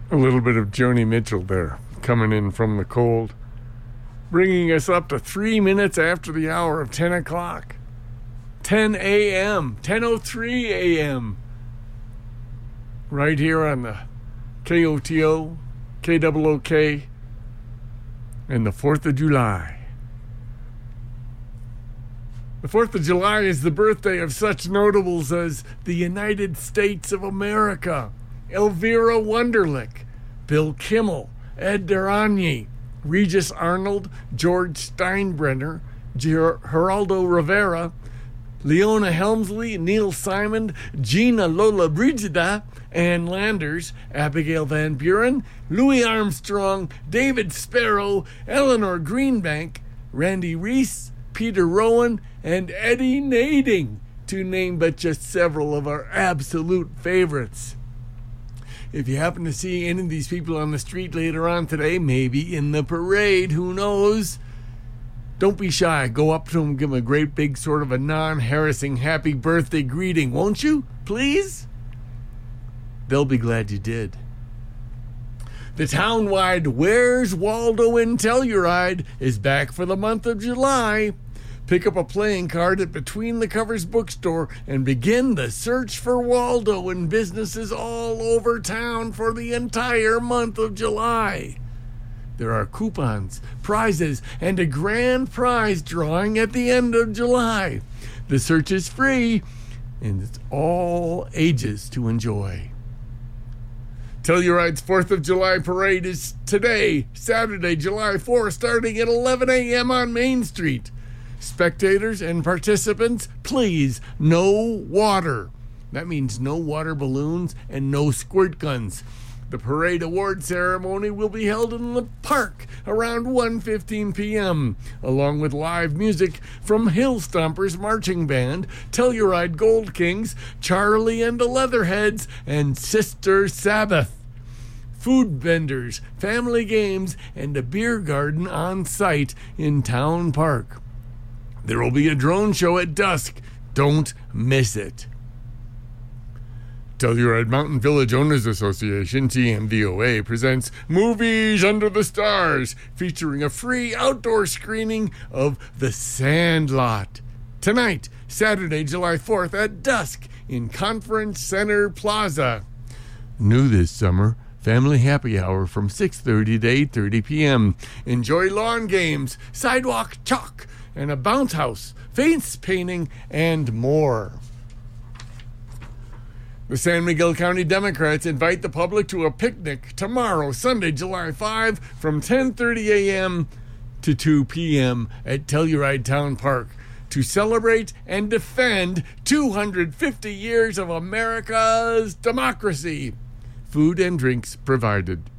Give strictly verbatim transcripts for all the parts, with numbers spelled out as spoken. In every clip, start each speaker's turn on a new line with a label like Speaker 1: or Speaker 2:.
Speaker 1: A little bit of Joni Mitchell there, coming in from the cold, bringing us up to three minutes after the hour of ten o'clock. ten a.m., ten oh three a.m. Right here on the K O T O, K O O K, and the fourth of July. The fourth of July is the birthday of such notables as the United States of America, Elvira Wunderlich, Bill Kimmel, Ed Duranye, Regis Arnold, George Steinbrenner, Ger- Geraldo Rivera, Leona Helmsley, Neil Simon, Gina Lollobrigida, Ann Landers, Abigail Van Buren, Louis Armstrong, David Sparrow, Eleanor Greenbank, Randy Reese, Peter Rowan, and Eddie Nading, to name but just several of our absolute favorites. If you happen to see any of these people on the street later on today, maybe in the parade, who knows, don't be shy. Go up to them, give them a great big sort of a non-harassing happy birthday greeting, won't you? Please? They'll be glad you did. The town-wide Where's Waldo in Telluride is back for the month of July. Pick up a playing card at Between the Covers bookstore and begin the search for Waldo in businesses all over town for the entire month of July. There are coupons, prizes, and a grand prize drawing at the end of July. The search is free, and it's all ages to enjoy. Telluride's fourth of July parade is today, Saturday, July fourth, starting at eleven a.m. on Main Street. Spectators and participants, please, no water. That means no water balloons and no squirt guns. The parade award ceremony will be held in the park around one fifteen p.m., along with live music from Hill Stompers Marching Band, Telluride Gold Kings, Charlie and the Leatherheads, and Sister Sabbath. Food vendors, family games, and a beer garden on site in Town Park. There will be a drone show at dusk. Don't miss it. Telluride Mountain Village Owners Association, T M V O A, presents Movies Under the Stars, featuring a free outdoor screening of The Sandlot. Tonight, Saturday, July fourth, at dusk in Conference Center Plaza. New this summer, family happy hour from six thirty to eight thirty p.m. Enjoy lawn games, sidewalk chalk, and a bounce house, face painting, and more. The San Miguel County Democrats invite the public to a picnic tomorrow, Sunday, July fifth, from ten thirty a.m. to two p.m. at Telluride Town Park to celebrate and defend two hundred fifty years of America's democracy. Food and drinks provided.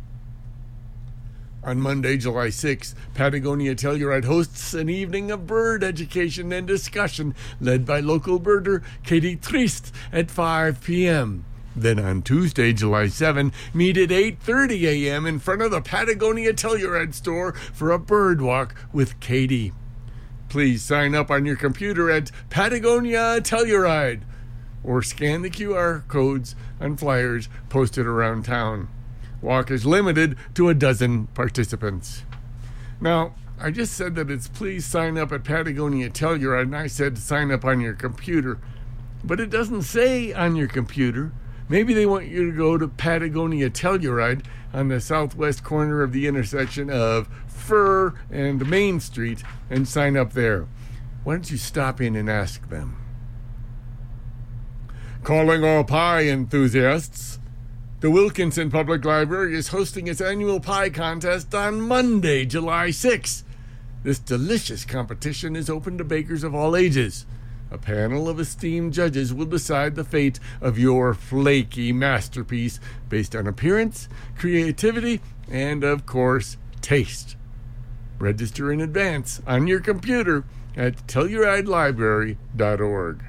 Speaker 1: On Monday, July sixth, Patagonia Telluride hosts an evening of bird education and discussion led by local birder Katie Trist at five p.m. Then on Tuesday, July seventh, meet at eight thirty a.m. in front of the Patagonia Telluride store for a bird walk with Katie. Please sign up on your computer at Patagonia Telluride or scan the Q R codes on flyers posted around town. Walk is limited to a dozen participants. Now, I just said that it's please sign up at Patagonia Telluride, and I said sign up on your computer. But it doesn't say on your computer. Maybe they want you to go to Patagonia Telluride on the southwest corner of the intersection of Fur and Main Street and sign up there. Why don't you stop in and ask them? Calling all pie enthusiasts. The Wilkinson Public Library is hosting its annual pie contest on Monday, July sixth. This delicious competition is open to bakers of all ages. A panel of esteemed judges will decide the fate of your flaky masterpiece based on appearance, creativity, and, of course, taste. Register in advance on your computer at telluride library dot org.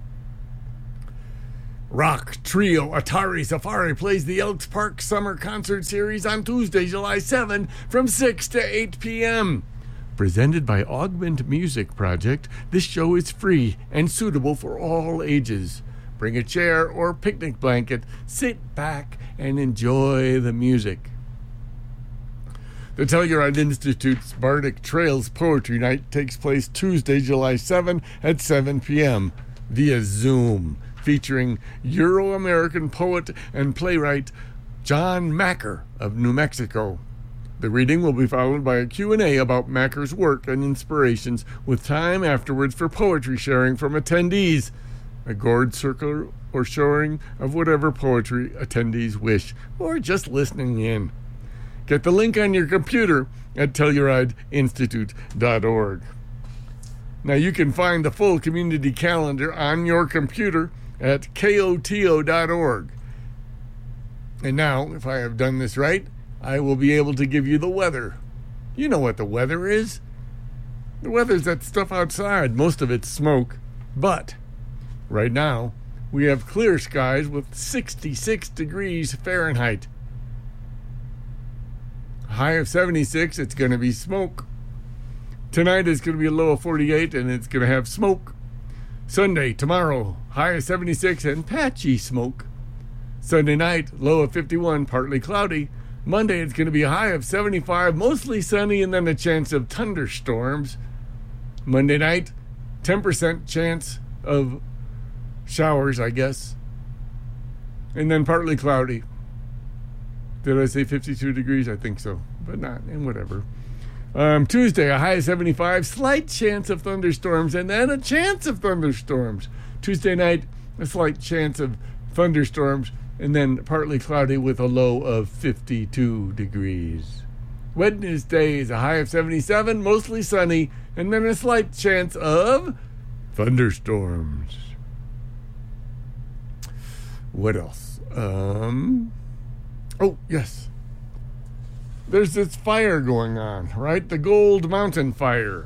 Speaker 1: Rock trio Atari Safari plays the Elks Park Summer Concert Series on Tuesday, July seventh from six to eight p.m. Presented by Augment Music Project, this show is free and suitable for all ages. Bring a chair or picnic blanket, sit back, and enjoy the music. The Telluride Institute's Bardic Trails Poetry Night takes place Tuesday, July seventh at seven p.m. via Zoom, featuring Euro-American poet and playwright John Macker of New Mexico. The reading will be followed by a Q and A about Macker's work and inspirations, with time afterwards for poetry sharing from attendees, a gourd circle or showing of whatever poetry attendees wish, or just listening in. Get the link on your computer at telluride institute dot org. Now you can find the full community calendar on your computer at koto dot org. And now, if I have done this right, I will be able to give you the weather. You know what the weather is. The weather's that stuff outside. Most of it's smoke. But right now, we have clear skies with sixty-six degrees Fahrenheit. High of seventy-six, it's going to be smoke. Tonight is going to be a low of forty-eight, and it's going to have smoke. Sunday, tomorrow, high of seventy-six and patchy smoke. Sunday night, low of fifty-one, partly cloudy. Monday, it's going to be a high of seventy-five, mostly sunny, and then a chance of thunderstorms. Monday night, ten percent chance of showers, I guess. And then partly cloudy. Did I say fifty-two degrees? I think so, but not, and whatever. Um, Tuesday, a high of seventy-five, slight chance of thunderstorms, and then a chance of thunderstorms. Tuesday night, a slight chance of thunderstorms, and then partly cloudy with a low of fifty-two degrees. Wednesday is a high of seventy-seven, mostly sunny, and then a slight chance of thunderstorms. What else? Um, oh, yes. There's this fire going on, right? The Gold Mountain Fire.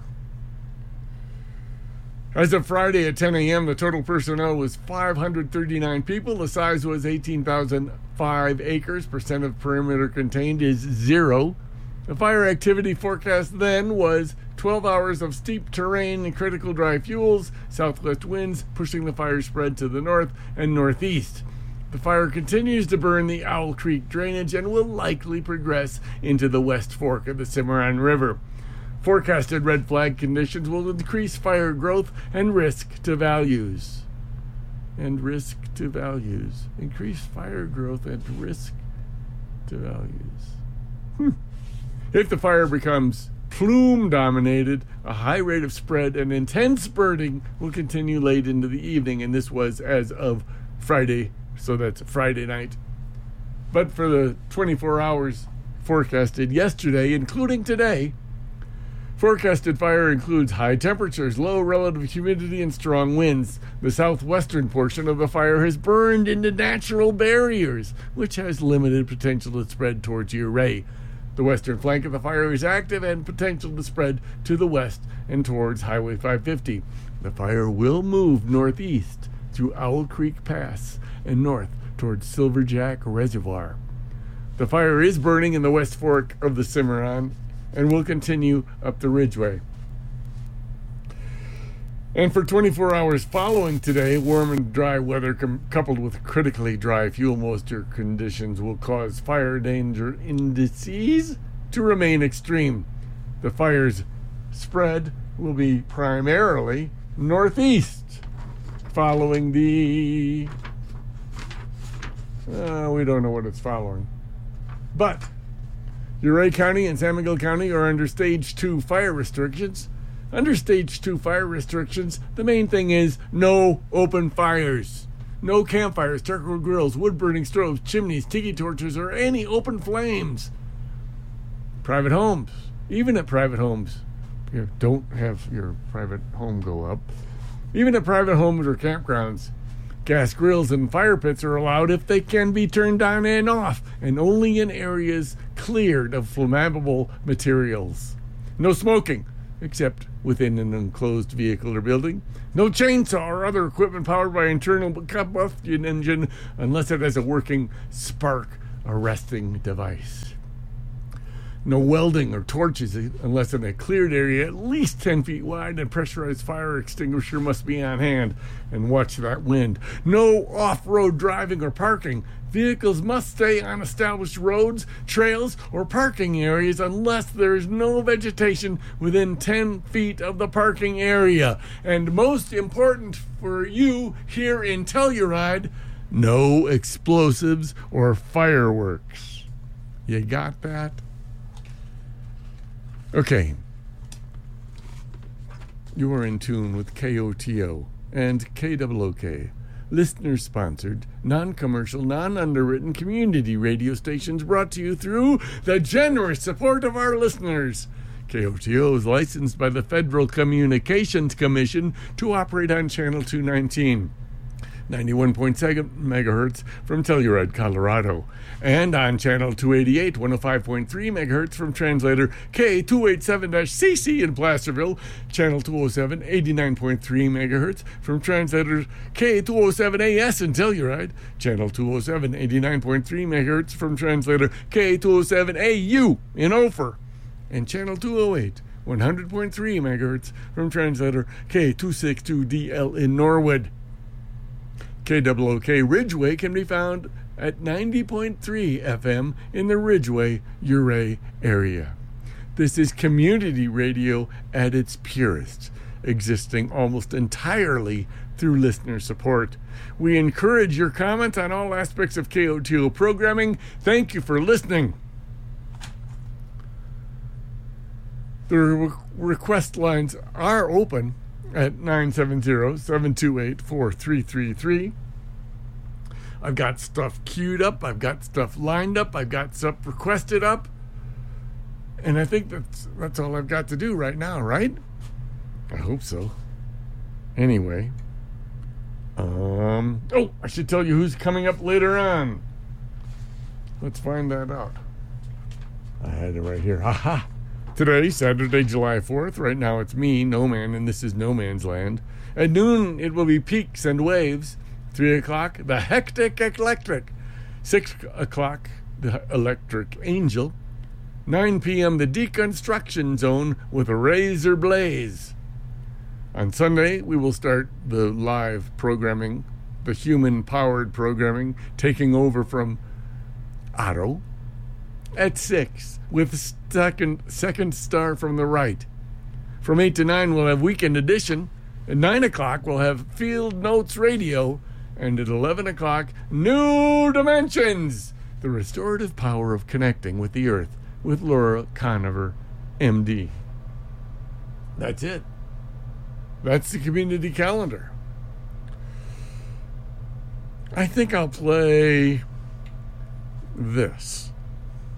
Speaker 1: As of Friday at ten a.m., the total personnel was five hundred thirty-nine people. The size was eighteen thousand five acres. Percent of perimeter contained is zero. The fire activity forecast then was twelve hours of steep terrain and critical dry fuels, southwest winds pushing the fire spread to the north and northeast. The fire continues to burn the Owl Creek drainage and will likely progress into the West Fork of the Cimarron River. Forecasted red flag conditions will increase fire growth and risk to values. And risk to values. Increase fire growth and risk to values. Hmm. If the fire becomes plume-dominated, a high rate of spread and intense burning will continue late into the evening, and this was as of Friday, so that's Friday night. But for the twenty-four hours forecasted yesterday, including today, forecasted fire includes high temperatures, low relative humidity, and strong winds. The southwestern portion of the fire has burned into natural barriers, which has limited potential to spread towards Ouray. The western flank of the fire is active and potential to spread to the west and towards Highway five fifty. The fire will move northeast through Owl Creek Pass and north towards Silverjack Reservoir. The fire is burning in the West Fork of the Cimarron and will continue up the Ridgeway. And for twenty-four hours following today, warm and dry weather com- coupled with critically dry fuel moisture conditions will cause fire danger indices to remain extreme. The fire's spread will be primarily northeast, following the... Uh, we don't know what it's following. But Ouray County and San Miguel County are under Stage two fire restrictions. Under Stage two fire restrictions, the main thing is no open fires. No campfires, charcoal grills, wood-burning stoves, chimneys, tiki torches, or any open flames. Private homes. Even at private homes. You don't have your private home go up. Even at private homes or campgrounds. Gas grills and fire pits are allowed if they can be turned on and off, and only in areas cleared of flammable materials. No smoking, except within an enclosed vehicle or building. No chainsaw or other equipment powered by internal combustion engine unless it has a working spark arresting device. No welding or torches unless in a cleared area at least ten feet wide, and pressurized fire extinguisher must be on hand. And watch that wind. No off-road driving or parking. Vehicles must stay on established roads, trails, or parking areas unless there is no vegetation within ten feet of the parking area. And most important for you here in Telluride, no explosives or fireworks. You got that? Okay. You are in tune with K O T O and K O O K. Listener-sponsored, non-commercial, non-underwritten community radio stations brought to you through the generous support of our listeners. K O T O is licensed by the Federal Communications Commission to operate on Channel two nineteen, ninety-one point seven megahertz from Telluride, Colorado, and on Channel two eighty-eight, one oh five point three megahertz from translator K two eighty-seven C C in Placerville, Channel two oh seven, eighty-nine point three megahertz from translator K two oh seven A S in Telluride, Channel two oh seven, eighty-nine point three megahertz from translator K two oh seven A U in Ophir, and Channel two oh eight, one hundred point three megahertz from translator K two sixty-two D L in Norwood. K O O K Ridgeway can be found at ninety point three F M in the Ridgeway, Ouray area. This is community radio at its purest, existing almost entirely through listener support. We encourage your comments on all aspects of K O T O programming. Thank you for listening. The re- request lines are open at nine seven zero, seven two eight, four three three three. I've got stuff queued up. I've got stuff lined up. I've got stuff requested up. And I think that's that's all I've got to do right now, right? I hope so. Anyway. Um, oh, I should tell you who's coming up later on. Let's find that out. I had it right here. Aha! Today, Saturday, July fourth. Right now it's me, No Man, and this is No Man's Land. At noon, it will be Peaks and Waves. Three o'clock, the Hectic Eclectic. Six o'clock, the Electric Angel. Nine p.m., the Deconstruction Zone with a Razor Blaze. On Sunday, we will start the live programming, the human-powered programming, taking over from Otto. At six, with second, second star from the right. From eight to nine, we'll have Weekend Edition. At nine o'clock, we'll have Field Notes Radio. And at eleven o'clock, New Dimensions, the restorative power of connecting with the earth, with Laura Conover, M D. That's it. That's the community calendar. I think I'll play this.